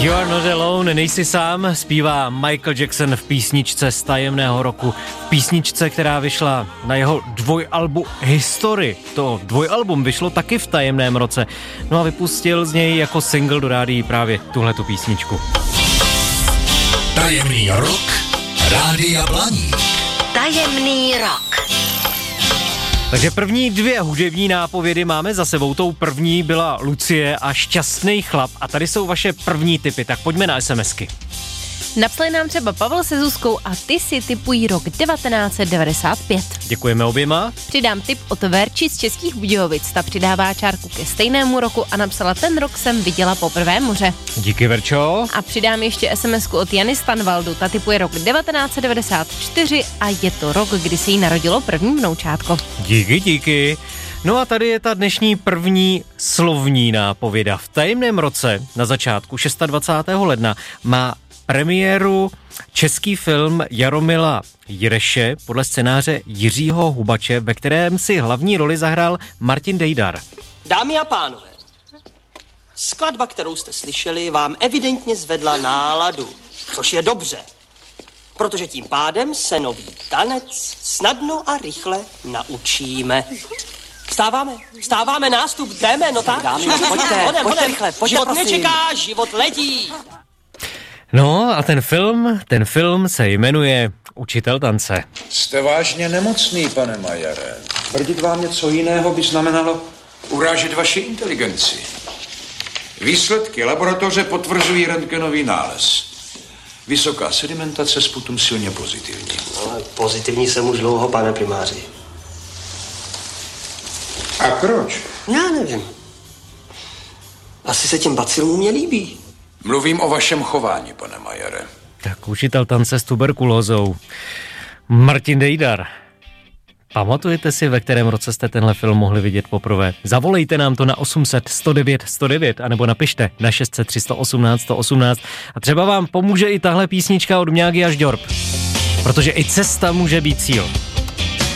You are not alone, nejsi sám, zpívá Michael Jackson v písničce z Tajemného roku. V písničce, která vyšla na jeho dvojalbu History. To dvojalbum vyšlo taky v tajemném roce. No a vypustil z něj jako single do rádií právě tuhletu písničku. Tajemný rok Rádia Blaník. Tajemný rok. Takže první dvě hudební nápovědy máme za sebou. Tou první byla Lucie a Šťastný chlap. A tady jsou vaše první tipy, tak pojďme na SMSky. Napsali nám třeba Pavel se Zuzkou a ty si tipují rok 1995. Děkujeme oběma. Přidám tip od Verči z Českých Budějovic. Ta přidává čárku ke stejnému roku a napsala: ten rok jsem viděla poprvé moře. Díky, Verčo. A přidám ještě SMSku od Jany Stanvaldu. Ta tipuje rok 1994 a je to rok, kdy se jí narodilo první vnoučátko. Díky. No a tady je ta dnešní první slovní nápověda. V tajemném roce na začátku 26. ledna má premiéru český film Jaromila Jireše podle scénáře Jiřího Hubače, ve kterém si hlavní roli zahrál Martin Dejdar. Dámy a pánové, skladba, kterou jste slyšeli, vám evidentně zvedla náladu, což je dobře, protože tím pádem se nový tanec snadno a rychle naučíme. Vstáváme, nástup, jdeme, no tak? Dámy, pojďte rychle, Život prosím. nečeká, život letí. No a ten film se jmenuje Učitel tance. Jste vážně nemocný, pane Majere. Tvrdit vám něco jiného by znamenalo urážet vaši inteligenci. Výsledky laboratoře potvrzují rentgenový nález. Vysoká sedimentace, sputum silně pozitivní. Ale pozitivní jsem už dlouho, pane primáři. A proč? Já nevím. Asi se těm bacilům mě líbí. Mluvím o vašem chování, pane Majere. Tak Učitel tance s tuberkulózou. Martin Dejdar. Pamatujete si, ve kterém roce jste tenhle film mohli vidět poprvé? Zavolejte nám to na 800 109 109 anebo napište na 600 318 118 a třeba vám pomůže i tahle písnička od Mňágy až Ďorb. Protože i cesta může být cíl.